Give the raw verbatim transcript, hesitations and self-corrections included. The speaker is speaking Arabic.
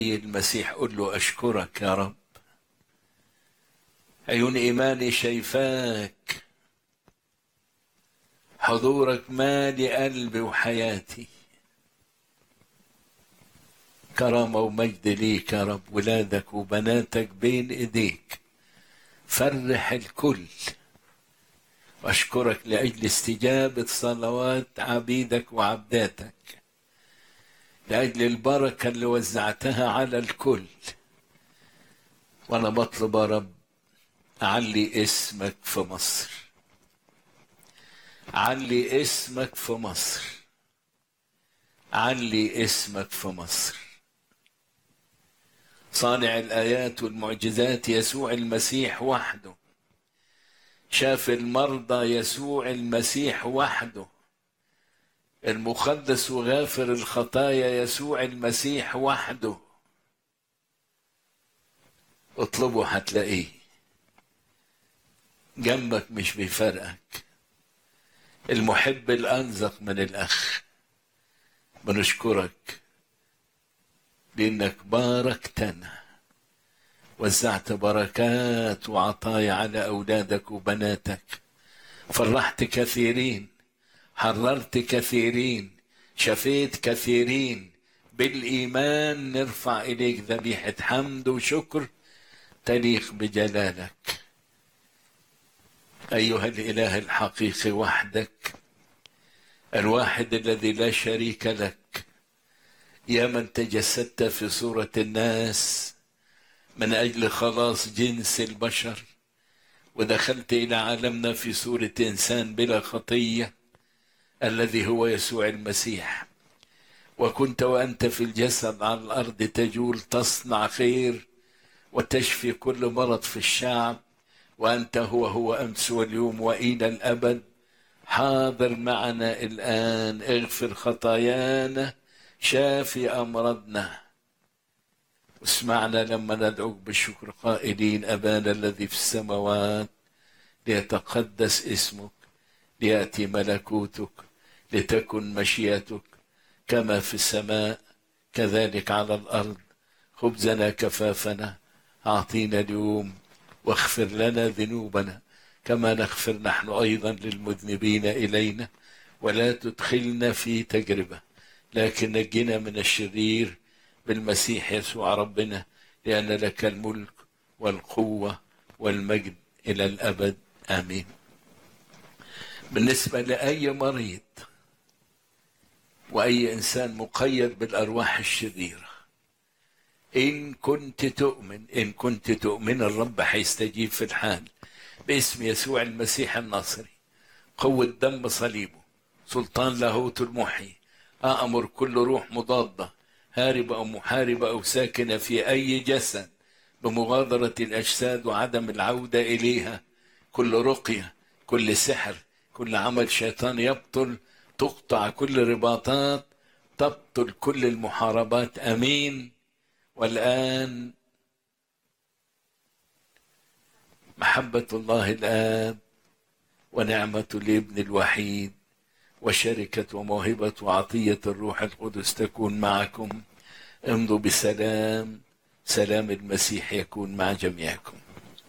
المسيح قل له أشكرك يا رب، عيون إيماني شايفاك، حضورك مالي قلبي وحياتي. كرامة ومجد ليك يا رب، ولادك وبناتك بين إيديك، فرح الكل. وأشكرك لأجل استجابة صلوات عبيدك وعبداتك، لأجل البركة اللي وزعتها على الكل. وأنا بطلب يا رب أعلي اسمك في مصر، علي اسمك في مصر، علي اسمك في مصر. صانع الآيات والمعجزات يسوع المسيح وحده، شاف المرضى يسوع المسيح وحده، المخلص وغافر الخطايا يسوع المسيح وحده. اطلبه هتلاقيه جنبك، مش بيفرقك. المحب الأنزق من الأخ. بنشكرك لأنك باركتنا، وزعت بركات وعطايا على أولادك وبناتك، فرحت كثيرين، حررت كثيرين، شفيت كثيرين. بالإيمان نرفع إليك ذبيحة حمد وشكر تليق بجلالك أيها الإله الحقيقي وحدك، الواحد الذي لا شريك لك، يا من تجسدت في صورة الناس من أجل خلاص جنس البشر، ودخلت إلى عالمنا في صورة إنسان بلا خطية الذي هو يسوع المسيح. وكنت وأنت في الجسد على الأرض تجول تصنع خير وتشفي كل مرض في الشعب، وأنت هو هو أمس واليوم وإلى الأبد. حاضر معنا الآن، اغفر خطايانا، شافي أمراضنا. اسمعنا لما ندعوك بالشكر قائلين: أبانا الذي في السماوات، ليتقدس اسمك، ليأتي ملكوتك، لتكن مشيئتك كما في السماء كذلك على الأرض. خبزنا كفافنا أعطينا اليوم، واغفر لنا ذنوبنا كما نغفر نحن أيضا للمذنبين إلينا، ولا تدخلنا في تجربة لكن نجنا من الشرير بالمسيح يسوع ربنا، لأن لك الملك والقوة والمجد إلى الأبد آمين. بالنسبة لأي مريض وأي إنسان مقيد بالأرواح الشريرة، إن كنت تؤمن إن كنت تؤمن الرب هيستجيب في الحال باسم يسوع المسيح الناصري، قوة دم صليبه، سلطان لاهوت المحيي. أأمر كل روح مضادة هاربة أو محاربة أو ساكنة في أي جسد بمغادرة الأجساد وعدم العودة إليها، كل رقية، كل سحر، كل عمل شيطان يبطل، تقطع كل رباطات، تبطل كل المحاربات. أمين. والآن محبة الله الآب ونعمة الابن الوحيد وشركة وموهبة وعطية الروح القدس تكون معكم. امضوا بسلام، سلام المسيح يكون مع جميعكم.